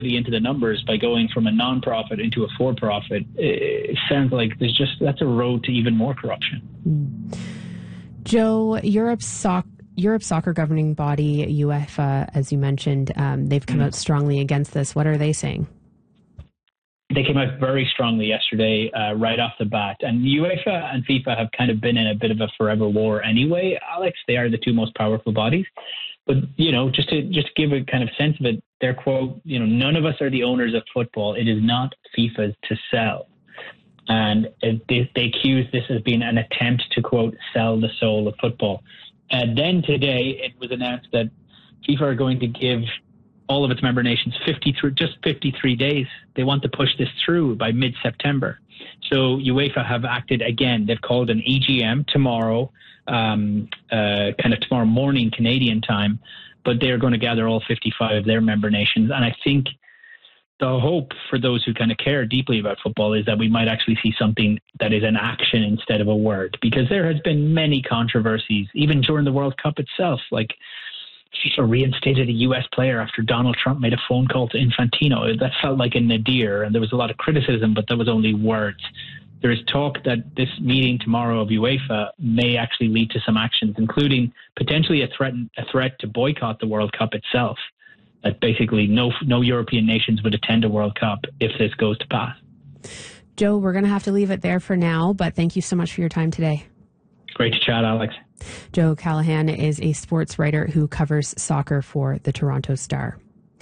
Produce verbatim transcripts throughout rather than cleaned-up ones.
into the numbers by going from a non-profit into a for-profit, it sounds like there's just that's a road to even more corruption. Mm. Joe, Europe's soccer. Europe's soccer governing body, UEFA, as you mentioned, um, they've come mm. out strongly against this. What are they saying? They came out very strongly yesterday, uh, right off the bat. And UEFA and FIFA have kind of been in a bit of a forever war anyway, Alex. They are the two most powerful bodies. But, you know, just to just give a kind of sense of it, their quote, you know, none of us are the owners of football. It is not FIFA's to sell. And it, they, they accuse this as being an attempt to, quote, sell the soul of football. And then today it was announced that FIFA are going to give all of its member nations fifty-three, just fifty-three days. They want to push this through by mid-September. So UEFA have acted again. They've called an E G M tomorrow, um, uh, kind of tomorrow morning Canadian time, but they're going to gather all fifty-five of their member nations. And I think the hope for those who kind of care deeply about football is that we might actually see something that is an action instead of a word, because there has been many controversies, even during the World Cup itself. Like FIFA reinstated a U S player after Donald Trump made a phone call to Infantino. That felt like a nadir, and there was a lot of criticism, but that was only words. There is talk that this meeting tomorrow of UEFA may actually lead to some actions, including potentially a threat, a threat to boycott the World Cup itself. That basically no no European nations would attend a World Cup if this goes to pass. Joe, we're going to have to leave it there for now, but thank you so much for your time today. Great to chat, Alex. Joe Callahan is a sports writer who covers soccer for the Toronto Star.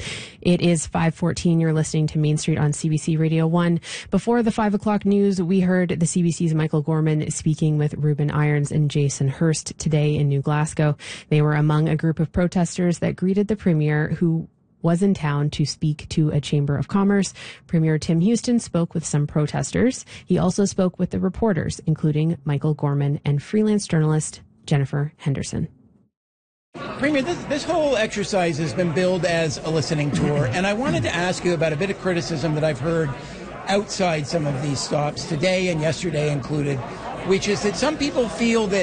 It is five fourteen. You're listening to Main Street on C B C Radio one. Before the five o'clock news, we heard the C B C's Michael Gorman speaking with Ruben Irons and Jason Hurst today in New Glasgow. They were among a group of protesters that greeted the Premier, who was in town to speak to a Chamber of Commerce. Premier Tim Houston spoke with some protesters. He also spoke with the reporters, including Michael Gorman and freelance journalist Jennifer Henderson. Premier, this, this whole exercise has been billed as a listening tour, and I wanted to ask you about a bit of criticism that I've heard outside some of these stops today and yesterday included, which is that some people feel that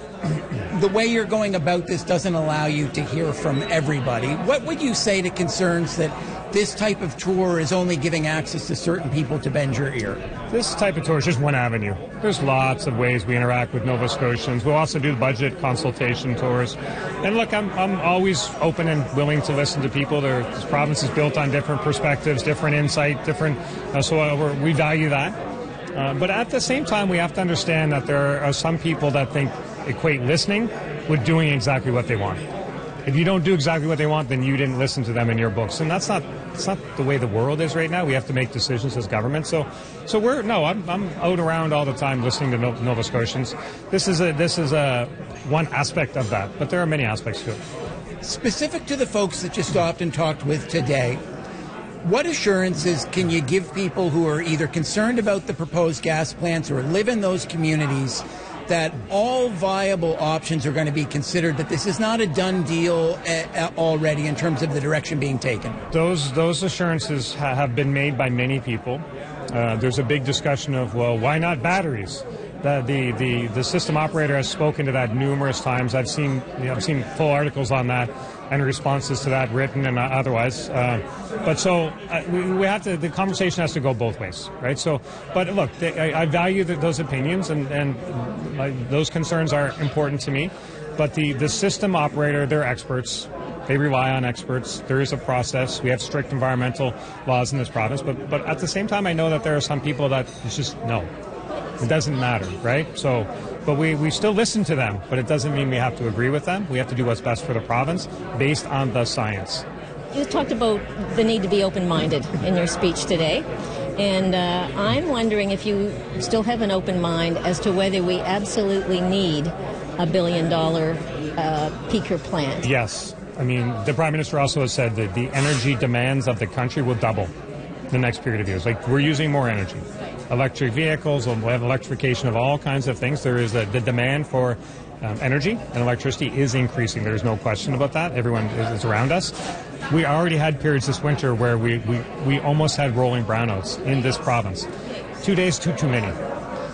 the way you're going about this doesn't allow you to hear from everybody. What would you say to concerns that this type of tour is only giving access to certain people to bend your ear? This type of tour is just one avenue. There's lots of ways we interact with Nova Scotians. We'll also do budget consultation tours. And look, I'm, I'm always open and willing to listen to people. Their, this province is built on different perspectives, different insight, different, uh, so uh, we value that. Uh, but at the same time, we have to understand that there are some people that think equate listening with doing exactly what they want. If you don't do exactly what they want, then you didn't listen to them in your books, and that's not that's not the way the world is right now. We have to make decisions as government. So, so we're no, I'm I'm out around all the time listening to Nova Scotians. This is a this is a one aspect of that, but there are many aspects to it. Specific to the folks that you stopped and talked with today, what assurances can you give people who are either concerned about the proposed gas plants or live in those communities that all viable options are going to be considered, that this is not a done deal uh, already in terms of the direction being taken? Those those assurances ha- have been made by many people. Uh, there's a big discussion of, well, why not batteries? The, the, the, the system operator has spoken to that numerous times. I've seen you know, I've seen full articles on that and responses to that, written and otherwise. Uh, but so uh, we, we have to. The conversation has to go both ways, right? So, but look, they, I, I value the, those opinions, and and uh, those concerns are important to me. But the the system operator, they're experts. They rely on experts. There is a process. We have strict environmental laws in this province. But but at the same time, I know that there are some people that it's just no. It doesn't matter, right? So, but we, we still listen to them, but it doesn't mean we have to agree with them. We have to do what's best for the province based on the science. You talked about the need to be open-minded in your speech today, and uh, I'm wondering if you still have an open mind as to whether we absolutely need a billion-dollar uh, peaker plant. Yes. I mean, the Prime Minister also has said that the energy demands of the country will double the next period of years. Like, we're using more energy. Electric vehicles, we'll have electrification of all kinds of things. There is a, the demand for um, energy and electricity is increasing. There's no question about that. Everyone is, is around us. We already had periods this winter where we, we, we almost had rolling brownouts in this province. Two days, too, too many.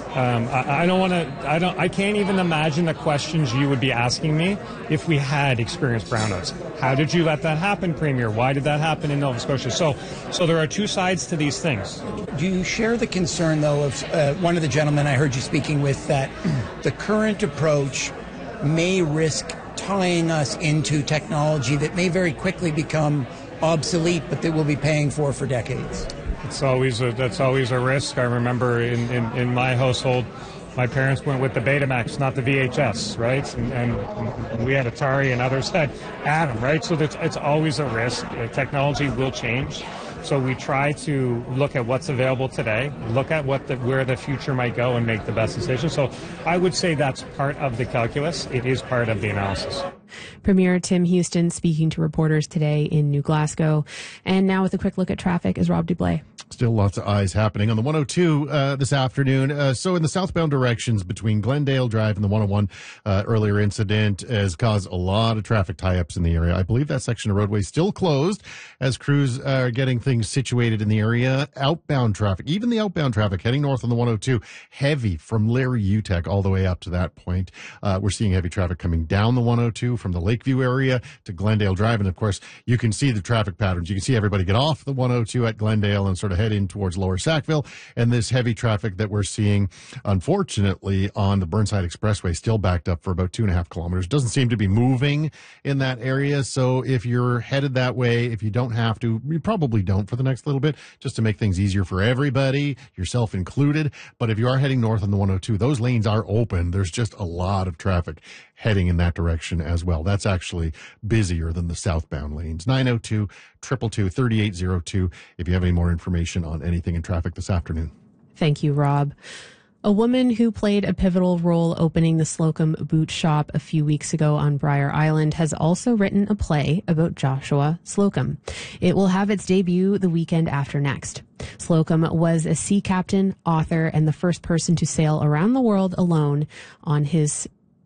Um, I, I don't want to. I don't. I can't even imagine the questions you would be asking me if we had experienced brownouts. How did you let that happen, Premier? Why did that happen in Nova Scotia? So, so there are two sides to these things. Do you share the concern, though, of uh, one of the gentlemen I heard you speaking with, that the current approach may risk tying us into technology that may very quickly become obsolete, but that we'll be paying for for decades? It's always a, that's always a risk. I remember in, in, in my household, my parents went with the Betamax, not the V H S, right? And, and, and we had Atari and others had Atom, right? So it's, it's always a risk. Uh, technology will change. So we try to look at what's available today, look at what the, where the future might go, and make the best decision. So I would say that's part of the calculus. It is part of the analysis. Premier Tim Houston speaking to reporters today in New Glasgow. And now with a quick look at traffic is Rob Dublé. Still lots of eyes happening on the one oh two uh, this afternoon. Uh, so in the southbound directions between Glendale Drive and the one oh one, uh, earlier incident has caused a lot of traffic tie-ups in the area. I believe that section of roadway is still closed as crews are getting things situated in the area. Outbound traffic, even the outbound traffic heading north on the one oh two, heavy from Larry Utech all the way up to that point. Uh, we're seeing heavy traffic coming down the one oh two from the Lakeview area to Glendale Drive. And of course, you can see the traffic patterns. You can see everybody get off the one oh two at Glendale and sort of head in towards Lower Sackville, and this heavy traffic that we're seeing, unfortunately, on the Burnside Expressway, still backed up for about two and a half kilometers. Doesn't seem to be moving in that area, so if you're headed that way, if you don't have to, you probably don't for the next little bit, just to make things easier for everybody, yourself included. But if you are heading north on the one oh two, those lanes are open. There's just a lot of traffic heading in that direction as well. That's actually busier than the southbound lanes. nine oh two, two two two, three eight oh two if you have any more information on anything in traffic this afternoon. Thank you, Rob. A woman who played a pivotal role opening the Slocum Boot Shop a few weeks ago on Briar Island has also written a play about Joshua Slocum. It will have its debut the weekend after next. Slocum was a sea captain, author, and the first person to sail around the world alone on his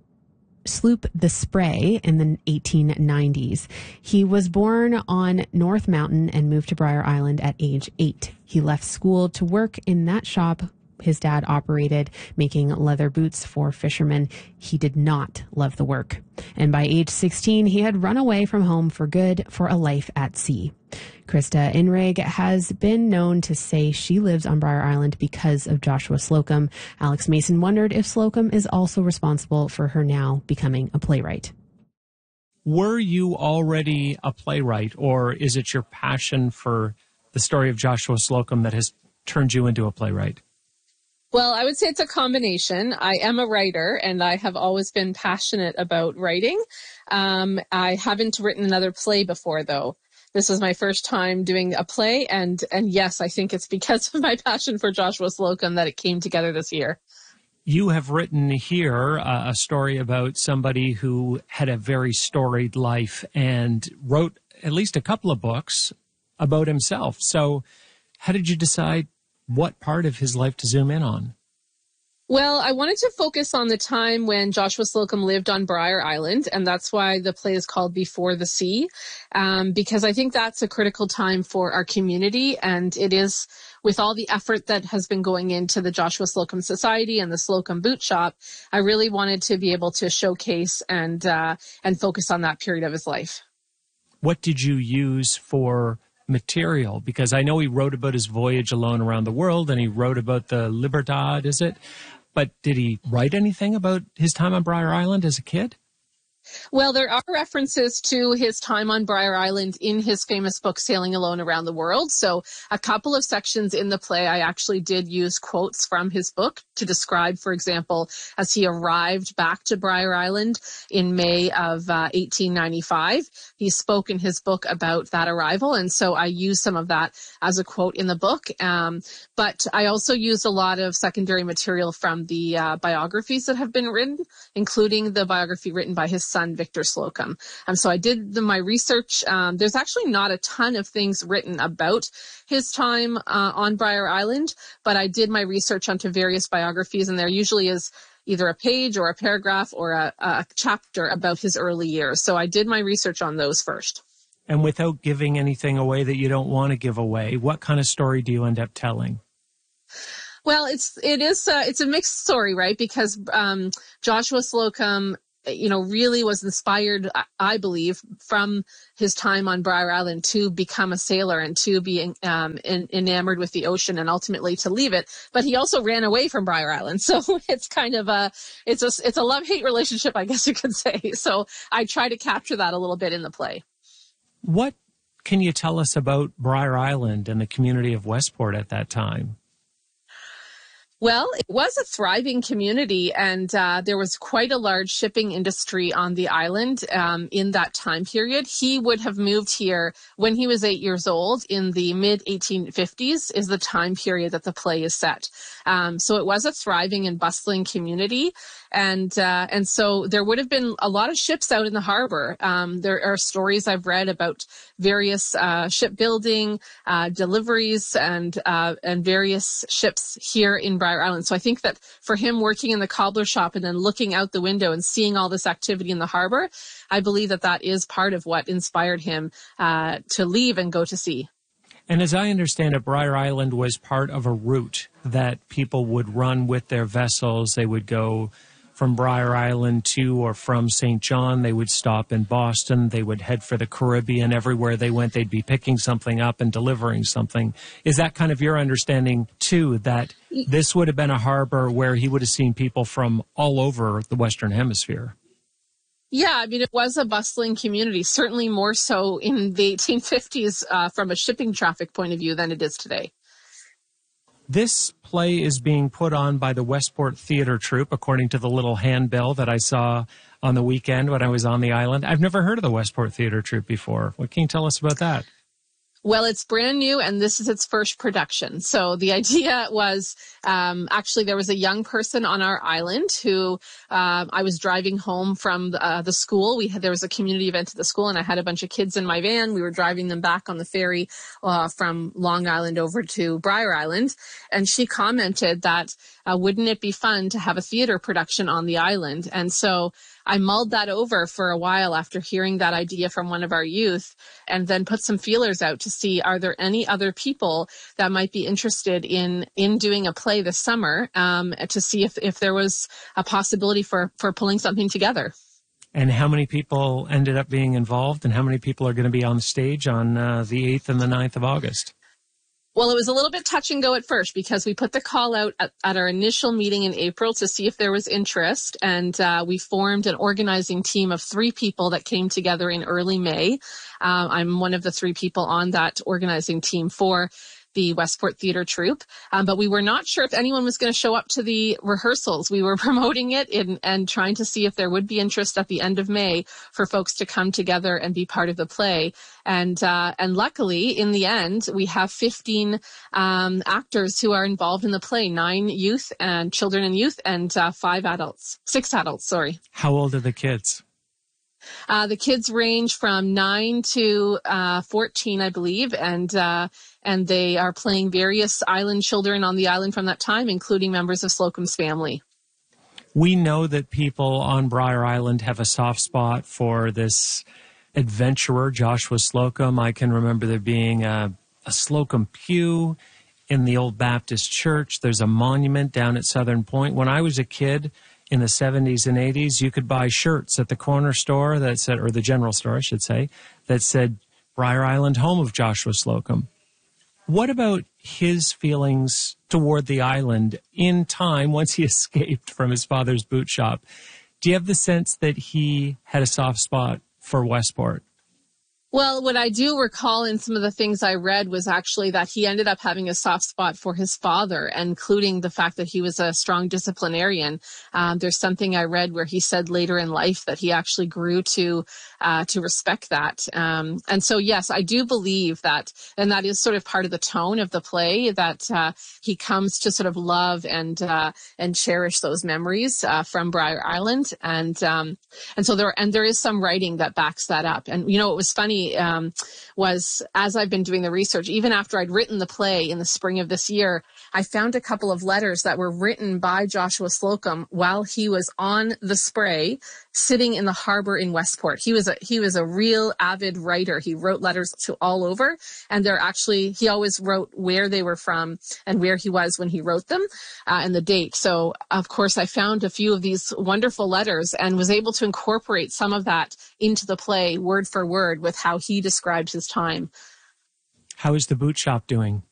sloop the Spray in the eighteen nineties. He was born on North Mountain and moved to Briar Island at age eight. He left school to work in that shop his dad operated, making leather boots for fishermen. He did not love the work. And by age sixteen, he had run away from home for good for a life at sea. Krista Inrig has been known to say she lives on Briar Island because of Joshua Slocum. Alex Mason wondered if Slocum is also responsible for her now becoming a playwright. Were you already a playwright, or is it your passion for the story of Joshua Slocum that has turned you into a playwright? Well, I would say it's a combination. I am a writer, and I have always been passionate about writing. Um, I haven't written another play before, though. This is my first time doing a play, and, and yes, I think it's because of my passion for Joshua Slocum that it came together this year. You have written here uh, a story about somebody who had a very storied life and wrote at least a couple of books about himself. So how did you decide what part of his life to zoom in on? Well, I wanted to focus on the time when Joshua Slocum lived on Briar Island, and that's why the play is called Before the Sea, um, because I think that's a critical time for our community, and it is, with all the effort that has been going into the Joshua Slocum Society and the Slocum Boot Shop, I really wanted to be able to showcase and uh, and focus on that period of his life. What did you use for material? Because I know he wrote about his voyage alone around the world, and he wrote about the Libertad, is it? But did he write anything about his time on Briar Island as a kid? Well, there are references to his time on Briar Island in his famous book, Sailing Alone Around the World. So a couple of sections in the play, I actually did use quotes from his book to describe, for example, as he arrived back to Briar Island in May of uh, eighteen ninety-five. He spoke in his book about that arrival. And so I used some of that as a quote in the book. Um, but I also used a lot of secondary material from the uh, biographies that have been written, including the biography written by his son, Victor Slocum. Um, so I did the, my research. Um, there's actually not a ton of things written about his time uh, on Briar Island, but I did my research onto various biographies, and there usually is either a page or a paragraph or a, a chapter about his early years. So I did my research on those first. And without giving anything away that you don't want to give away, what kind of story do you end up telling? Well, it's it is uh, it's a mixed story, right? Because um, Joshua Slocum, you know, really was inspired, I believe, from his time on Briar Island to become a sailor and to be um, in, enamored with the ocean and ultimately to leave it. But he also ran away from Briar Island, so it's kind of a it's a it's a love-hate relationship, I guess you could say. So I try to capture that a little bit in the play. What can you tell us about Briar Island and the community of Westport at that time? Well, it was a thriving community, and uh, there was quite a large shipping industry on the island um, in that time period. He would have moved here when he was eight years old in the mid eighteen fifties is the time period that the play is set. Um, so it was a thriving and bustling community. And uh, and so there would have been a lot of ships out in the harbor. Um, there are stories I've read about various uh, shipbuilding, uh, deliveries, and uh, and various ships here in Briar Island. So I think that for him working in the cobbler shop and then looking out the window and seeing all this activity in the harbor, I believe that that is part of what inspired him uh, to leave and go to sea. And as I understand it, Briar Island was part of a route that people would run with their vessels. They would go from Briar Island to or from Saint John. They would stop in Boston. They would head for the Caribbean. Everywhere they went, they'd be picking something up and delivering something. Is that kind of your understanding, too, that this would have been a harbor where he would have seen people from all over the Western Hemisphere? Yeah, I mean, it was a bustling community, certainly more so in the eighteen fifties uh, from a shipping traffic point of view than it is today. This play is being put on by the Westport Theatre Troupe, according to the little handbill that I saw on the weekend when I was on the island. I've never heard of the Westport Theatre Troupe before. What can you tell us about that? Well, it's brand new, and this is its first production. So the idea was, um, actually, there was a young person on our island who uh, I was driving home from the, uh, the school. We had there was a community event at the school, and I had a bunch of kids in my van. We were driving them back on the ferry uh, from Long Island over to Briar Island, and she commented that uh, wouldn't it be fun to have a theater production on the island? And so I mulled that over for a while after hearing that idea from one of our youth, and then put some feelers out to see, are there any other people that might be interested in in doing a play this summer, um, to see if, if there was a possibility for, for pulling something together. And how many people ended up being involved, and how many people are going to be on stage on uh, the eighth and the ninth of August? Well, it was a little bit touch and go at first because we put the call out at, at our initial meeting in April to see if there was interest. And uh, we formed an organizing team of three people that came together in early May. Uh, I'm one of the three people on that organizing team for the Westport Theatre Troupe. Um, but we were not sure if anyone was going to show up to the rehearsals. We were promoting it in, and trying to see if there would be interest at the end of May for folks to come together and be part of the play. And uh, and luckily, in the end, we have fifteen um, actors who are involved in the play, nine youth and children and youth, and uh, five adults, six adults, sorry. How old are the kids? Uh, the kids range from nine to uh, fourteen, I believe, and uh, and they are playing various island children on the island from that time, including members of Slocum's family. We know that people on Briar Island have a soft spot for this adventurer, Joshua Slocum. I can remember there being a, a Slocum pew in the old Baptist church. There's a monument down at Southern Point. When I was a kid in the seventies and eighties, you could buy shirts at the corner store that said, or the general store, I should say, that said Briar Island, home of Joshua Slocum. What about his feelings toward the island in time once he escaped from his father's boot shop? Do you have the sense that he had a soft spot for Westport? Well, what I do recall in some of the things I read was actually that he ended up having a soft spot for his father, including the fact that he was a strong disciplinarian. Um, there's something I read where he said later in life that he actually grew to uh, to respect that. Um, and so, yes, I do believe that, and that is sort of part of the tone of the play, that uh, he comes to sort of love and uh, and cherish those memories uh, from Briar Island. And um, and so there and there is some writing that backs that up. And you know, it was funny. funny um, was, as I've been doing the research, even after I'd written the play in the spring of this year, I found a couple of letters that were written by Joshua Slocum while he was on the Spray, sitting in the harbor in Westport. He was a, he was a real avid writer. He wrote letters to all over, and they're actually, he always wrote where they were from and where he was when he wrote them, uh, and the date. So, of course, I found a few of these wonderful letters and was able to incorporate some of that into the play word for word with how he described his time. How is the boot shop doing?